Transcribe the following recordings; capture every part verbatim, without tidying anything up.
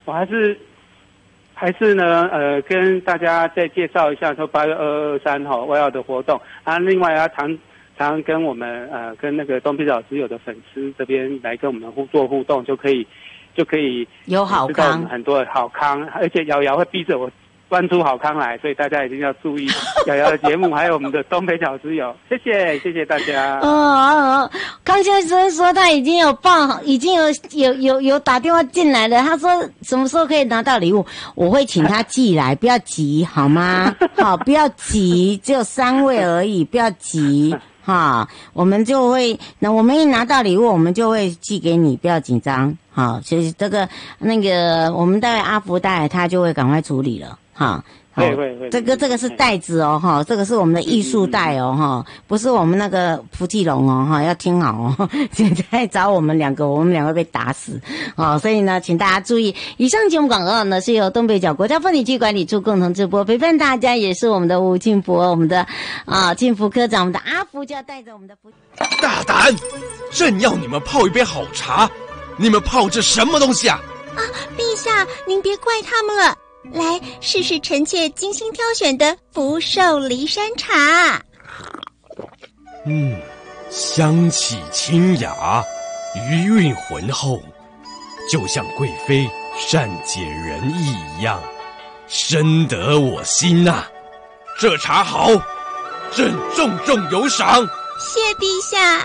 我还是还是呢，呃，跟大家再介绍一下说八月二二二三哈 Y L 的活动啊，另外要常常跟我们呃跟那个东北角之友的粉丝这边来跟我们互做互动，就可以就可以有好知道我康们很多的好康，而且瑶瑶会逼着我端出好康来，所以大家一定要注意瑶瑶的节目，还有我们的东北角之友，谢谢谢谢大家。 哦哦哦，康先生说他已经有报，已经有有有有打电话进来了。他说什么时候可以拿到礼物？我会请他寄来，不要急好吗？好，不要急，只有三位而已，不要急。哈，我们就会，那我们一拿到礼物，我们就会寄给你，不要紧张。好，其实这个那个，我们待会阿福带他就会赶快处理了。哈， 会会会， 这个这个是袋子哦，哈，这个是我们的艺术袋哦，哈，不是我们那个福气龙哦，哈，要听好哦。现在找我们两个，我们两个被打死，哦，所以呢，请大家注意，以上节目广告呢是由东北角国家风景区管理处共同直播，陪伴大家也是我们的吴庆福，我们的啊庆福科长，我们的阿福就要带着我们的福大胆，朕要你们泡一杯好茶，你们泡这什么东西啊？ 啊，陛下，您别怪他们了。来试试臣妾精心挑选的福寿梨山茶。 嗯，香气清雅，余韵浑厚，就像贵妃善解人意一样，深得我心呐、啊。这茶好，朕重重有赏。 谢陛下。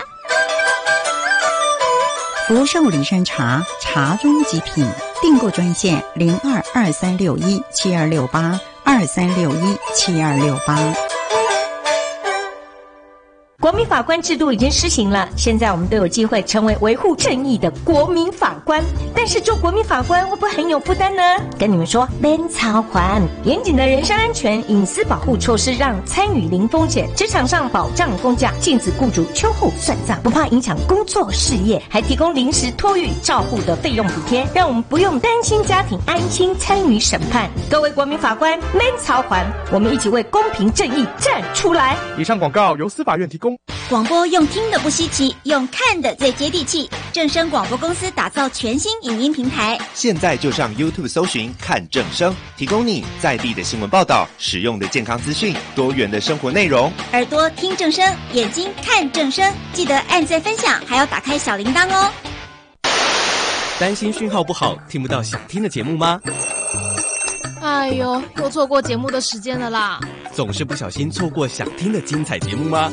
福寿梨山茶，茶中极品。订购专线零二二三六一七二六八二三六一七二六八。 国民法官制度已经施行了，现在我们都有机会成为维护正义的国民法官。但是做国民法官会不会很有负担呢？跟你们说，免操还严谨的人身安全、隐私保护措施，让参与零风险，职场上保障公假，禁止雇主秋后算账，不怕影响工作事业，还提供临时托育照护的费用补贴，让我们不用担心家庭，安心参与审判。各位国民法官，免操还，我们一起为公平正义站出来。 以上广告由司法院提供。 广播用听的不稀奇，用看的最接地气。正声广播公司打造全新影音平台， 现在就上 YouTube 搜寻看正声，提供你在地的新闻报道、实用的健康资讯、多元的生活内容。 耳朵听正声，眼睛看正声，记得按赞分享，还要打开小铃铛哦。 担心讯号不好，听不到想听的节目吗？ 哎呦，又错过节目的时间了啦！ 总是不小心错过想听的精彩节目吗？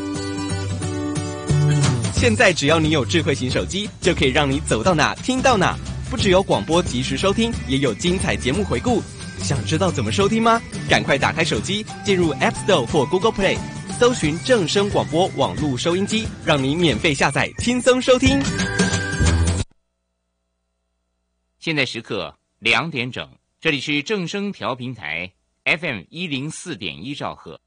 现在只要你有智慧型手机，就可以让你走到哪听到哪。不只有广播及时收听，也有精彩节目回顾。想知道怎么收听吗？赶快打开手机，进入 App Store 或 Google Play， 搜寻正声广播网络收音机，让你免费下载，轻松收听。 现在时刻两点整，这里是正声调频台 F M 一零四点一兆赫。